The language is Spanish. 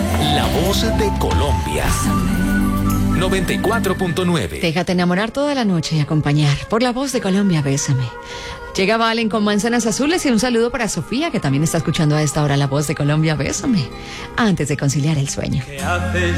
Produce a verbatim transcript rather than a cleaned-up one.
La voz de Colombia. noventa y cuatro punto nueve. Déjate enamorar toda la noche y acompañar por La Voz de Colombia, bésame. Llega Valen con manzanas azules y un saludo para Sofía, que también está escuchando a esta hora La Voz de Colombia, bésame, antes de conciliar el sueño. ¿Qué hace